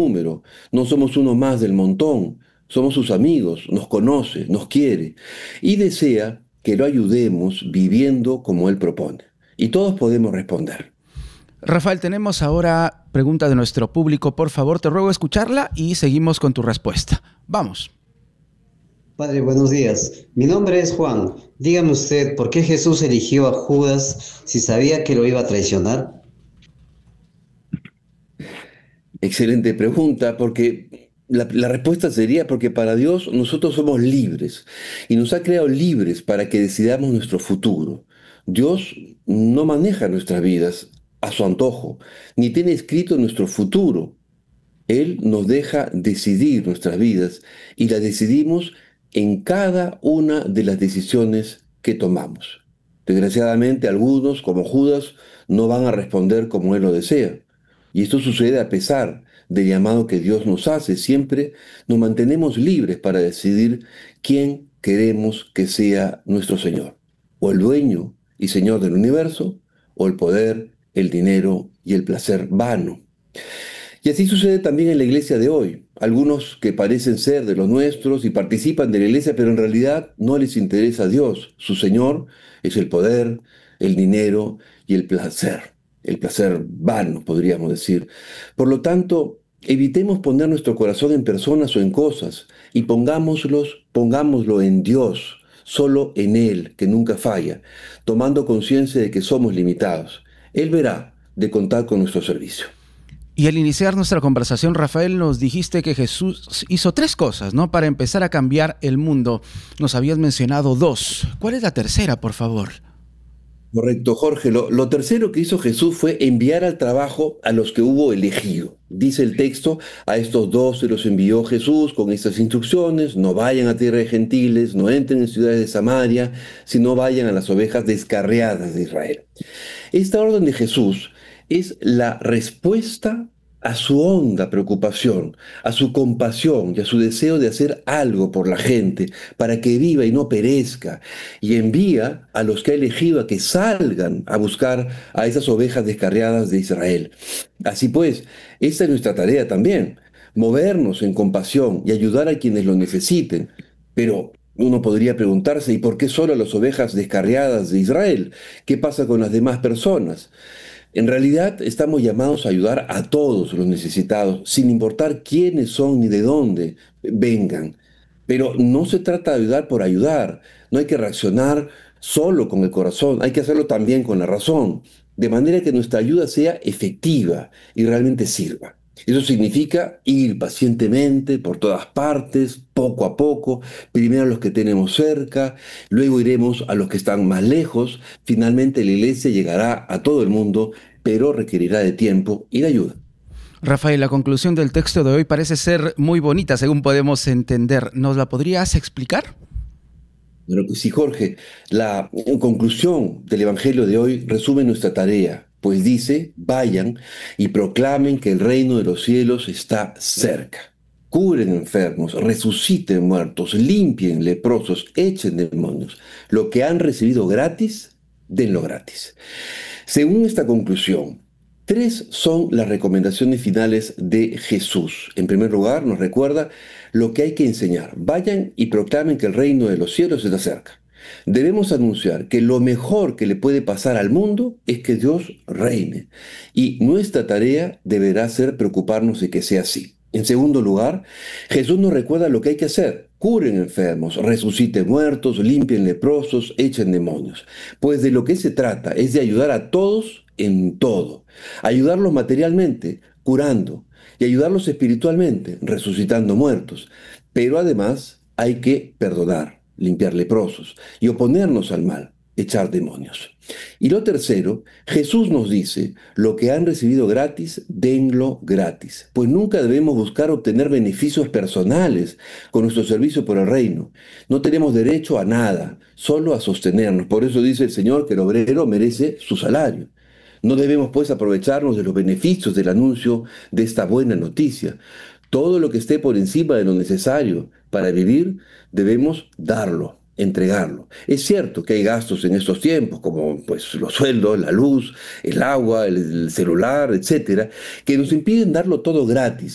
número, no somos uno más del montón, somos sus amigos, nos conoce, nos quiere y desea que lo ayudemos viviendo como Él propone. Y todos podemos responder. Rafael, tenemos ahora pregunta de nuestro público. Por favor, te ruego escucharla y seguimos con tu respuesta. Vamos. Padre, buenos días. Mi nombre es Juan. Dígame usted, ¿por qué Jesús eligió a Judas si sabía que lo iba a traicionar? Excelente pregunta, porque la respuesta sería porque para Dios nosotros somos libres y nos ha creado libres para que decidamos nuestro futuro. Dios no maneja nuestras vidas a su antojo, ni tiene escrito nuestro futuro. Él nos deja decidir nuestras vidas y las decidimos en cada una de las decisiones que tomamos. Desgraciadamente, algunos, como Judas, no van a responder como Él lo desea. Y esto sucede a pesar del llamado que Dios nos hace. Siempre nos mantenemos libres para decidir quién queremos que sea nuestro Señor. O el dueño y Señor del universo, o el poder, el dinero y el placer vano. Y así sucede también en la iglesia de hoy. Algunos que parecen ser de los nuestros y participan de la iglesia, pero en realidad no les interesa a Dios. Su Señor es el poder, el dinero y el placer. El placer vano, podríamos decir. Por lo tanto, evitemos poner nuestro corazón en personas o en cosas y pongámoslo en Dios, solo en Él, que nunca falla, tomando conciencia de que somos limitados. Él verá de contar con nuestro servicio. Y al iniciar nuestra conversación, Rafael, nos dijiste que Jesús hizo 3 cosas, ¿no? Para empezar a cambiar el mundo. Nos habías mencionado 2. ¿Cuál es la tercera, por favor? Correcto, Jorge. Lo tercero que hizo Jesús fue enviar al trabajo a los que hubo elegido. Dice el texto, a estos 12 los envió Jesús con estas instrucciones: no vayan a tierra de gentiles, no entren en ciudades de Samaria, sino vayan a las ovejas descarriadas de Israel. Esta orden de Jesús es la respuesta a su honda preocupación, a su compasión y a su deseo de hacer algo por la gente para que viva y no perezca, y envía a los que ha elegido a que salgan a buscar a esas ovejas descarriadas de Israel. Así pues, esta es nuestra tarea también: movernos en compasión y ayudar a quienes lo necesiten. Pero uno podría preguntarse, ¿y por qué solo a las ovejas descarriadas de Israel? ¿Qué pasa con las demás personas? En realidad estamos llamados a ayudar a todos los necesitados, sin importar quiénes son ni de dónde vengan. Pero no se trata de ayudar por ayudar. No hay que reaccionar solo con el corazón, hay que hacerlo también con la razón, de manera que nuestra ayuda sea efectiva y realmente sirva. Eso significa ir pacientemente por todas partes, poco a poco, primero a los que tenemos cerca, luego iremos a los que están más lejos. Finalmente la iglesia llegará a todo el mundo, pero requerirá de tiempo y de ayuda. Rafael, la conclusión del texto de hoy parece ser muy bonita, según podemos entender. ¿Nos la podrías explicar? Pero que sí, Jorge, la conclusión del Evangelio de hoy resume nuestra tarea, pues dice: vayan y proclamen que el reino de los cielos está cerca. Curen enfermos, resuciten muertos, limpien leprosos, echen demonios. Lo que han recibido gratis, denlo gratis. Según esta conclusión, 3 son las recomendaciones finales de Jesús. En primer lugar, nos recuerda lo que hay que enseñar. Vayan y proclamen que el reino de los cielos está cerca. Debemos anunciar que lo mejor que le puede pasar al mundo es que Dios reine. Y nuestra tarea deberá ser preocuparnos de que sea así. En segundo lugar, Jesús nos recuerda lo que hay que hacer: curen enfermos, resuciten muertos, limpien leprosos, echen demonios. Pues de lo que se trata es de ayudar a todos en todo. Ayudarlos materialmente, curando, y ayudarlos espiritualmente, resucitando muertos. Pero además hay que perdonar, limpiar leprosos y oponernos al mal, echar demonios. Y lo tercero, Jesús nos dice: lo que han recibido gratis, denlo gratis. Pues nunca debemos buscar obtener beneficios personales con nuestro servicio por el reino. No tenemos derecho a nada, solo a sostenernos. Por eso dice el Señor que el obrero merece su salario. No debemos pues aprovecharnos de los beneficios del anuncio de esta buena noticia. Todo lo que esté por encima de lo necesario para vivir, debemos darlo, entregarlo. Es cierto que hay gastos en estos tiempos, como pues los sueldos, la luz, el agua, el celular, etcétera, que nos impiden darlo todo gratis.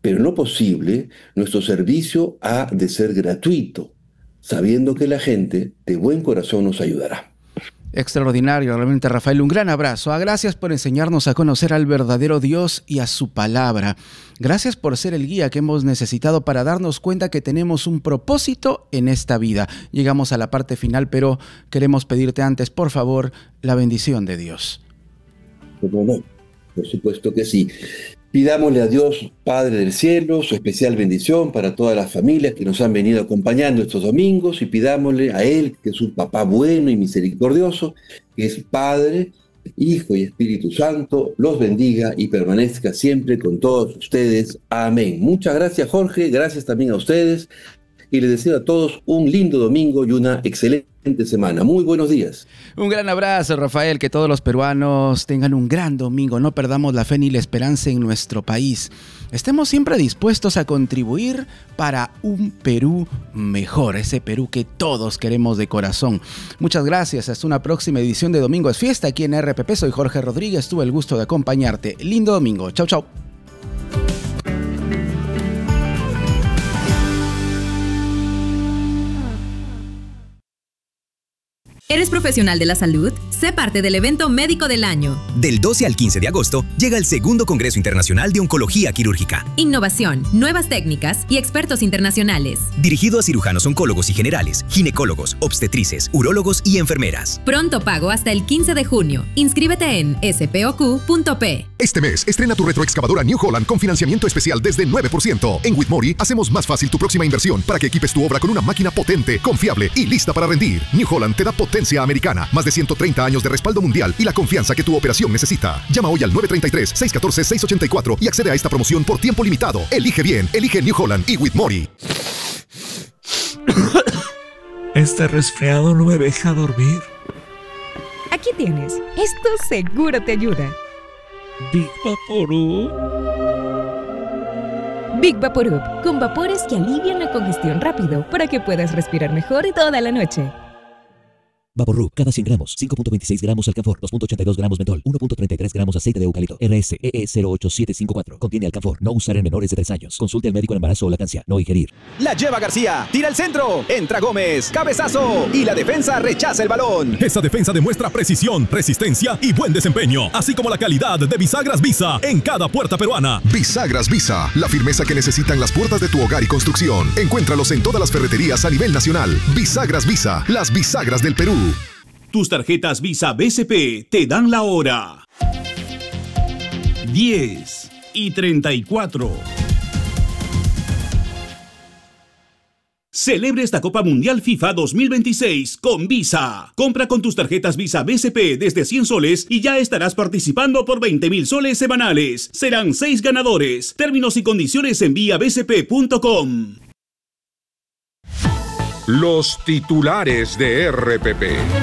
pero en lo posible, nuestro servicio ha de ser gratuito, sabiendo que la gente de buen corazón nos ayudará. Extraordinario, realmente, Rafael. Un gran abrazo. Gracias por enseñarnos a conocer al verdadero Dios y a su palabra. Gracias por ser el guía que hemos necesitado para darnos cuenta que tenemos un propósito en esta vida. Llegamos a la parte final, pero queremos pedirte antes, por favor, la bendición de Dios. ¿Cómo no? Por supuesto que sí. Pidámosle a Dios, Padre del cielo, su especial bendición para todas las familias que nos han venido acompañando estos domingos, y pidámosle a Él, que es un papá bueno y misericordioso, que es Padre, Hijo y Espíritu Santo, los bendiga y permanezca siempre con todos ustedes. Amén. Muchas gracias, Jorge. Gracias también a ustedes. Y les deseo a todos un lindo domingo y una excelente semana. Muy buenos días. Un gran abrazo, Rafael. Que todos los peruanos tengan un gran domingo. No perdamos la fe ni la esperanza en nuestro país. Estemos siempre dispuestos a contribuir para un Perú mejor, ese Perú que todos queremos de corazón. Muchas gracias. Hasta una próxima edición de Domingo es Fiesta aquí en RPP. Soy Jorge Rodríguez. Tuve el gusto de acompañarte. Lindo domingo. Chau, chau. ¿Eres profesional de la salud? Sé parte del evento médico del año. Del 12 al 15 de agosto llega el segundo Congreso Internacional de Oncología Quirúrgica. Innovación, nuevas técnicas y expertos internacionales. Dirigido a cirujanos oncólogos y generales, ginecólogos, obstetrices, urólogos y enfermeras. Pronto pago hasta el 15 de junio. Inscríbete en spoq.p. Este mes, estrena tu retroexcavadora New Holland con financiamiento especial desde 9%. En Whitmore hacemos más fácil tu próxima inversión para que equipes tu obra con una máquina potente, confiable y lista para rendir. New Holland te da potencia americana, más de 130 años de respaldo mundial y la confianza que tu operación necesita. Llama hoy al 933-614-684 y accede a esta promoción por tiempo limitado. Elige bien, elige New Holland y Whitmore. Este resfriado no me deja dormir. Aquí tienes. Esto seguro te ayuda. Big Vaporub. Big Vaporub, con vapores que alivian la congestión rápido para que puedas respirar mejor toda la noche. Vaporub, cada 100 gramos, 5.26 gramos alcanfor, 2.82 gramos mentol, 1.33 gramos aceite de eucalipto, RSEE 08754. Contiene alcanfor, no usar en menores de 3 años. Consulte al médico en embarazo o lactancia, no ingerir. La lleva García, tira al centro, entra Gómez, cabezazo y la defensa rechaza el balón. Esa defensa demuestra precisión, resistencia y buen desempeño, así como la calidad de bisagras Visa en cada puerta peruana. Bisagras Visa, la firmeza que necesitan las puertas de tu hogar y construcción. Encuéntralos en todas las ferreterías a nivel nacional. Bisagras Visa, las bisagras del Perú. Tus tarjetas Visa BCP te dan la hora. 10:34. Celebre esta Copa Mundial FIFA 2026 con Visa. Compra con tus tarjetas Visa BCP desde 100 soles y ya estarás participando por 20.000 soles semanales. Serán 6 ganadores. Términos y condiciones en viabcp.com. Los titulares de RPP.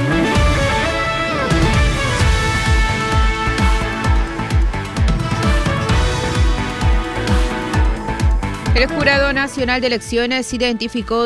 El Jurado Nacional de Elecciones identificó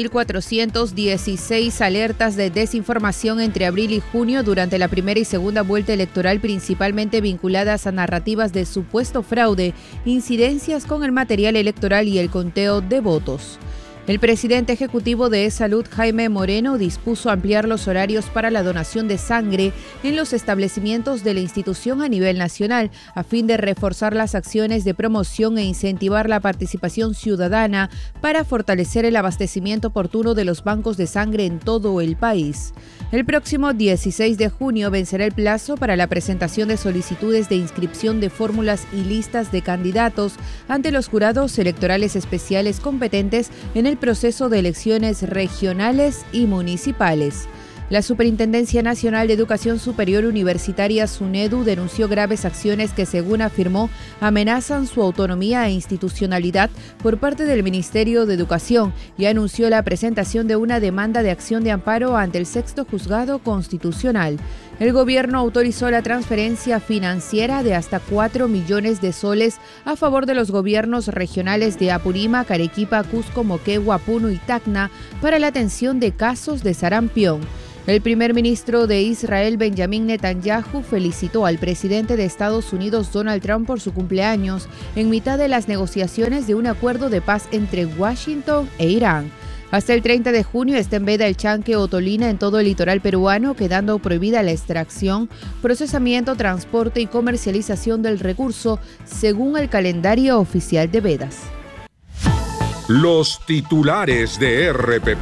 2.416 alertas de desinformación entre abril y junio durante la primera y segunda vuelta electoral, principalmente vinculadas a narrativas de supuesto fraude, incidencias con el material electoral y el conteo de votos. El presidente ejecutivo de Salud, Jaime Moreno, dispuso ampliar los horarios para la donación de sangre en los establecimientos de la institución a nivel nacional, a fin de reforzar las acciones de promoción e incentivar la participación ciudadana para fortalecer el abastecimiento oportuno de los bancos de sangre en todo el país. El próximo 16 de junio vencerá el plazo para la presentación de solicitudes de inscripción de fórmulas y listas de candidatos ante los jurados electorales especiales competentes en el proceso de elecciones regionales y municipales. La Superintendencia Nacional de Educación Superior Universitaria, SUNEDU, denunció graves acciones que, según afirmó, amenazan su autonomía e institucionalidad por parte del Ministerio de Educación y anunció la presentación de una demanda de acción de amparo ante el Sexto Juzgado Constitucional. El gobierno autorizó la transferencia financiera de hasta 4 millones de soles a favor de los gobiernos regionales de Apurímac, Arequipa, Cusco, Moquegua, Puno y Tacna para la atención de casos de sarampión. El primer ministro de Israel, Benjamin Netanyahu, felicitó al presidente de Estados Unidos, Donald Trump, por su cumpleaños en mitad de las negociaciones de un acuerdo de paz entre Washington e Irán. Hasta el 30 de junio está en veda el chanque o tolina en todo el litoral peruano, quedando prohibida la extracción, procesamiento, transporte y comercialización del recurso, según el calendario oficial de vedas. Los titulares de RPP.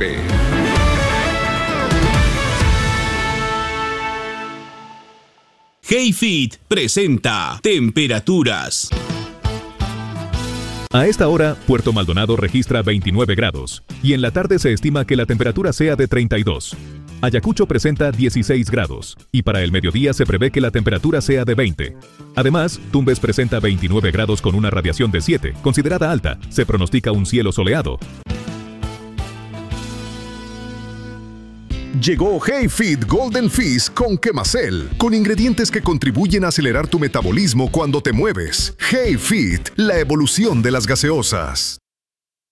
HeyFit presenta temperaturas. A esta hora, Puerto Maldonado registra 29 grados y en la tarde se estima que la temperatura sea de 32. Ayacucho presenta 16 grados y para el mediodía se prevé que la temperatura sea de 20. Además, Tumbes presenta 29 grados con una radiación de 7, considerada alta. Se pronostica un cielo soleado. Llegó HeyFit Golden Fizz con Quemacel, con ingredientes que contribuyen a acelerar tu metabolismo cuando te mueves. HeyFit, la evolución de las gaseosas.